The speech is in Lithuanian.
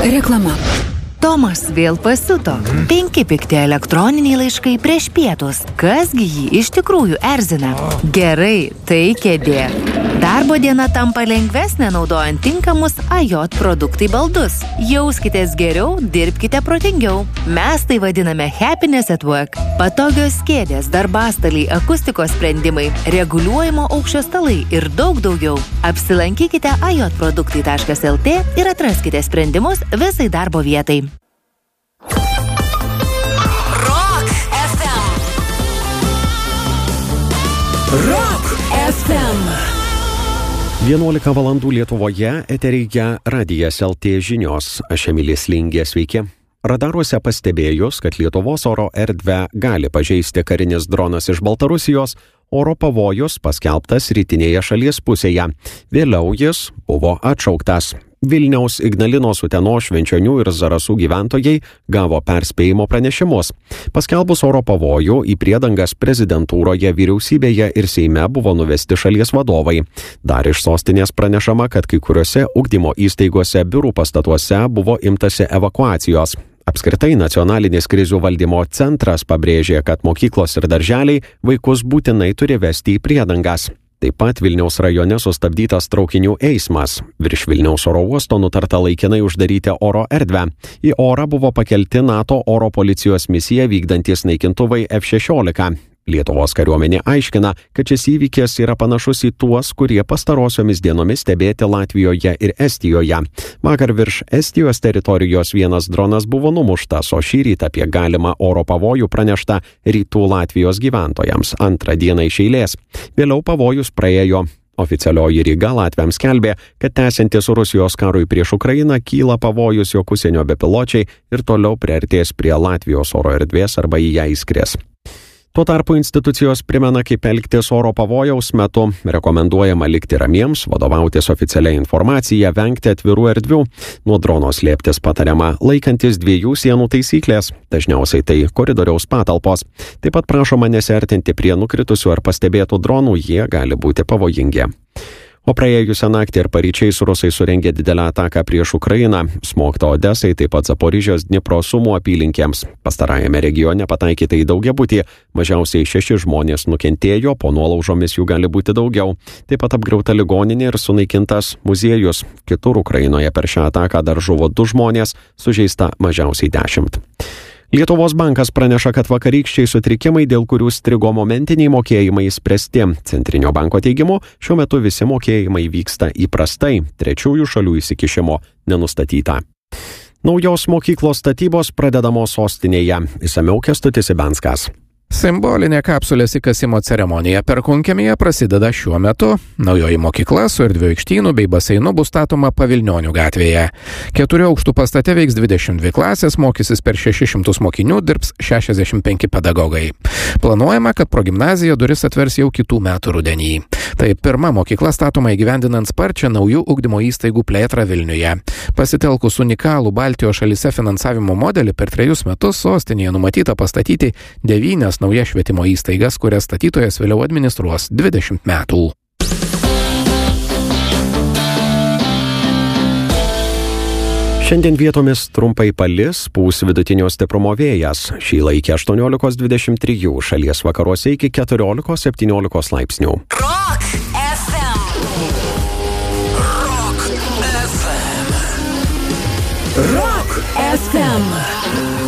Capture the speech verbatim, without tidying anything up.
Reklama. Tomas vėl pasiuto. Penki pikti elektroniniai laiškai prieš pietus. Kasgi jį iš tikrųjų erzina? Gerai, tai kėdė. Darbo diena tampa lengvesnė naudojant tinkamus A J produktai baldus. Jauskitės geriau, dirbkite protingiau. Mes tai vadiname Happiness at Work. Patogios kėdės, darbastaliai, akustikos sprendimai, reguliuojamo aukščio stalai ir daug daugiau. Apsilankykite a j produktai taškas el tė ir atraskite sprendimus visai darbo vietai. Rock F M. Rock F M. vienuolika valandų Lietuvoje, eteryje Radijas L T žinios. Aš Emilis Lingė, sveiki. Radaruose pastebėjus, kad Lietuvos oro erdvę gali pažeisti karinis dronas iš Baltarusijos, oro pavojus paskelbtas rytinėje šalies pusėje. Vėliau jis buvo atšauktas. Vilniaus, Ignalinos, Utenos, Švenčionių ir Zarasų gyventojai gavo perspėjimo pranešimus. Paskelbus oro pavojų, į priedangas prezidentūroje, vyriausybėje ir Seime buvo nuvesti šalies vadovai. Dar iš sostinės pranešama, kad kai kuriuose ugdymo įstaigose, biurų pastatuose buvo imtasi evakuacijos. Apskritai nacionalinis krizių valdymo centras pabrėžė, kad mokyklos ir darželiai vaikus būtinai turi vesti į priedangas. Taip pat Vilniaus rajone sustabdytas traukinių eismas. Virš Vilniaus oro uosto nutarta laikinai uždaryti oro erdvę. Į orą buvo pakelti NATO oro policijos misiją vykdantys naikintuvai F šešiolika. Lietuvos kariuomenė aiškina, kad šis įvykis yra panašus į tuos, kurie pastarosiomis dienomis stebėti Latvijoje ir Estijoje. Vakar virš Estijos teritorijos vienas dronas buvo numuštas, o šį rytą apie galimą oro pavojų pranešta rytų Latvijos gyventojams antrą dieną iš eilės. Vėliau pavojus praėjo. Oficialioji Ryga latviams skelbė, kad tęsiantis Rusijos karui prieš Ukrainą kyla pavojus, jog užsienio bepiločiai ir toliau priartės prie Latvijos oro erdvės arba į ją įskris. Tuo tarpu institucijos primena, kaip elgtis oro pavojaus metu. Rekomenduojama likti ramiems, vadovautis oficialiai informacija, vengti atvirų erdvių. Nuo drono slėptis patariama laikantis dviejų sienų taisyklės, dažniausiai tai koridoriaus patalpos. Taip pat prašoma nesiartinti prie nukritusių ar pastebėtų dronų, jie gali būti pavojingi. O praėjusią naktį ir paryčiais rusai surengė didelę ataką prieš Ukrainą, smogta Odesai, taip pat Zaporižės, Dnipro, Sumų apylinkėms. Pastarajame regione pataikyta į daugiabutį, mažiausiai šeši žmonės nukentėjo, po nuolaužomis jų gali būti daugiau. Taip pat apgriauta ligoninė ir sunaikintas muziejus. Kitur Ukrainoje per šią ataką dar žuvo du žmonės, sužeista mažiausiai dešimt. Lietuvos bankas praneša, kad vakarykščiai sutrikimai, dėl kurių strigo momentiniai mokėjimai spręsti. Centrinio banko teigimu, šiuo metu visi mokėjimai vyksta įprastai, trečiųjų šalių įsikišimo nenustatyta. Naujos mokyklos statybos pradedamos sostinėje. Išsamiau Kęstutis Ibenskas. Simbolinė kapsulės įkasimo ceremonija Perkūnkiemyje prasideda šiuo metu. Naujoji mokykla su erdviu aikštynu bei baseinu bus statoma Pavilnionių gatvėje. Keturių aukštų pastate veiks dvidešimt dvi klasės, mokysis per šešis šimtus mokinių, dirbs šešiasdešimt penki pedagogai. Planuojama, kad progimnazija duris atvers jau kitų metų rudenį. Tai pirma mokykla statoma įgyvendinant sparčią naujų ugdymo įstaigų plėtrą Vilniuje. Pasitelkus unikalų Baltijos šalyse finansavimo modelį per trejus metus sostinėje numatyta pastatyti devynias naujas švietimo įstaigas, kurias statytojas vėliau administruos dvidešimt metų. Šiandien vietomis trumpai palis, pūs vidutinio stiprumo vėjas. Šįla iki aštuoniolikos dvidešimt trijų, šalies vakaruose iki keturiolikos septyniolikos laipsnių. Rock F M. Rock F M. Rock F M.